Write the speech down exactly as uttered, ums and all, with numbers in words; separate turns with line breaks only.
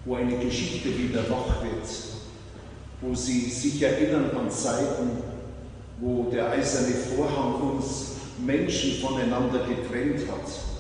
wo eine Geschichte wieder wach wird, wo sie sich erinnern an Zeiten, wo der eiserne Vorhang uns Menschen voneinander getrennt hat.